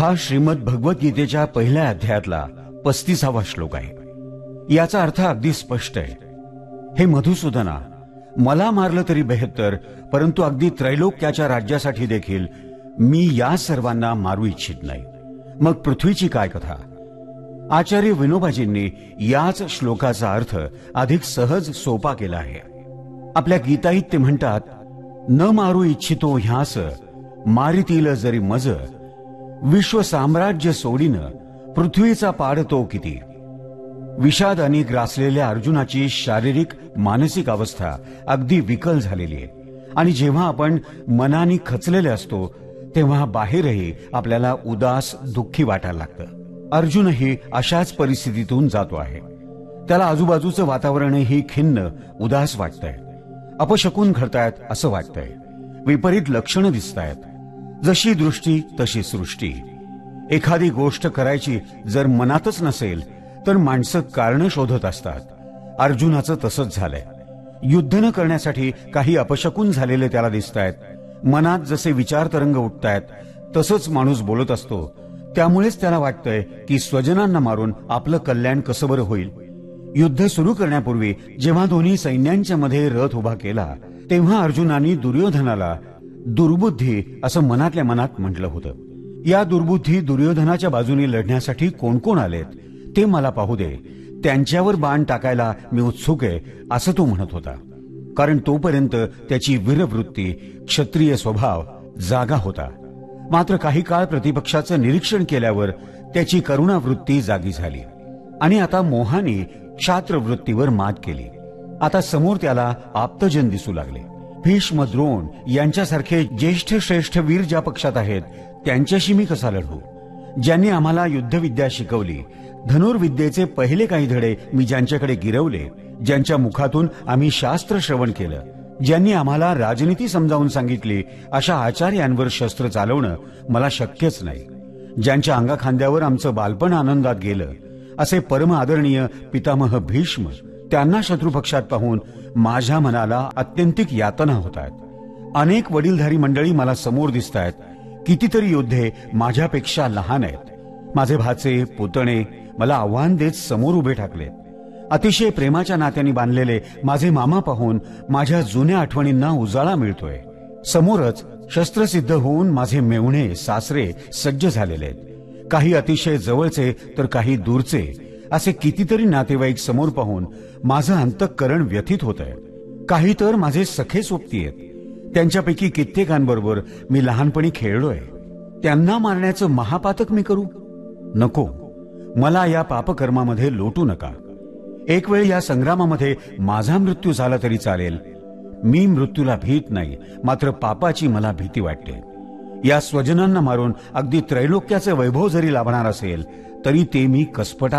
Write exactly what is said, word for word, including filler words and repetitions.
हा श्रीमद भगवद्गीतेच्या पहिल्या अध्यायातला पस्तीसावा श्लोक आहे. याचा अर्थ अगदी स्पष्ट आहे. हे मधुसूदना, मला मारलं तरी बेहत्तर, परंतु अगदी त्रैलोक्याच्या राज्यासाठी देखील मी या सर्वांना मारू इच्छित नाही. मग पृथ्वीची काय कथा? आचार्य विनोबाजींनी याच श्लोकाचा अर्थ अधिक सहज सोपा केला आहे. आपल्या गीताईत ते म्हणतात, न मारू इच्छितो ह्यास मारितील जरी मज, विश्व साम्राज्य सोडीन पृथ्वीचा पाडतो किती. विषादाने ग्रासलेल्या अर्जुनाची शारीरिक मानसिक अवस्था अगदी विकल झालेली आहे. आणि जेव्हा आपण मनाने खचलेले असतो तेव्हा बाहेरही आपल्याला उदास दुःखी वाटायला लागतं. अर्जुनही अशाच परिस्थितीतून जातो आहे. त्याला आजूबाजूचं वातावरणही खिन्न उदास वाटतंय. अपशकुन घडतायत असं वाटतंय. विपरीत लक्षणं दिसतायत. जशी दृष्टी तशी सृष्टी. एखादी गोष्ट करायची जर मनातच नसेल तर माणसं कारणं शोधत असतात. अर्जुनाचं तसंच झालंय. युद्ध न करण्यासाठी काही अपशकुन झालेले त्याला दिसतायत. मनात जसे विचार तरंग उठतायत तसंच माणूस बोलत असतो. त्यामुळेच त्याला वाटतंय की स्वजनांना मारून आपलं कल्याण कसं बरं होईल. युद्ध सुरू करण्यापूर्वी जेव्हा दोन्ही सैन्यांच्या मध्ये रथ उभा केला तेव्हा अर्जुनाने दुर्योधनाला दुर्बुद्धी असं मनातल्या मनात म्हटलं होतं. या दुर्बुद्धी दुर्योधनाच्या बाजूने लढण्यासाठी कोण कोण आलेत ते मला पाहू दे, त्यांच्यावर बाण टाकायला मी उत्सुक आहे असं तो म्हणत होता. कारण तोपर्यंत त्याची वीरवृत्ती, क्षत्रिय स्वभाव जागा होता. मात्र काही काळ प्रतिपक्षाचं निरीक्षण केल्यावर त्याची करुणावृत्ती जागी झाली आणि आता मोहाने क्षात्रवृत्तीवर मात केली. आता समोर त्याला आप्तजन दिसू लागले. भीष्म, द्रोण यांच्यासारखे ज्येष्ठ श्रेष्ठ वीर ज्या पक्षात आहेत त्यांच्याशी मी कसा लढू? ज्यांनी आम्हाला युद्धविद्या शिकवली, धनुर्विद्येचे पहिले काही धडे मी ज्यांच्याकडे गिरवले, ज्यांच्या मुखातून आम्ही शास्त्र श्रवण केलं, ज्यांनी आम्हाला राजनीती समजावून सांगितली, अशा आचार्यांवर शस्त्र चालवणं मला शक्यच नाही. ज्यांच्या अंगाखांद्यावर आमचं बालपण आनंदात गेलं असे परम आदरणीय पितामह भीष्म, त्यांना शत्रुपक्षात पाहून माझ्या मनाला अत्यंतिक यातना होतात. अनेक वडीलधारी मंडळी मला समोर दिसतायत. कितीतरी योद्धे माझ्यापेक्षा लहान आहेत. माझे भाचे, पुतणे मला आव्हान देत समोर उभे ठाकलेत. अतिशय प्रेमाच्या नात्याने बांधलेले माझे मामा पाहून माझ्या जुन्या आठवणींना उजाळा मिळतोय. समोरच शस्त्रसिद्ध होऊन माझे मेव्हणे, सासरे सज्ज झालेले आहेत. काही अतिशय जवळचे तर काही दूरचे असे कितीतरी नातेवाईक समोर पाहून माझं अंतःकरण व्यथित होतंय. काही तर माझे सखे सोबती आहेत. त्यांच्यापैकी कित्येकांबरोबर मी लहानपणी खेळलोय. त्यांना मारण्याचं महापातक मी करू नको. मला या पापकर्मामध्ये लोटू नका. एक वेळ या संग्रामामध्ये माझा मृत्यू झाला तरी चालेल. मी मृत्यूला भीत नाही, मात्र पापाची मला भीती वाटते. या स्वजनांना मारून अगदी त्रैलोक्याचे वैभव जरी लाभणार असेल तरी ते मी कसपटा